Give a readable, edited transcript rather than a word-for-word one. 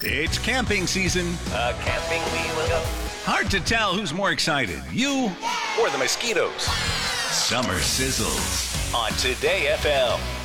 It's camping season. Camping we will go. Hard to tell who's more excited, you Or the mosquitoes. Summer Sizzles. On Today FM.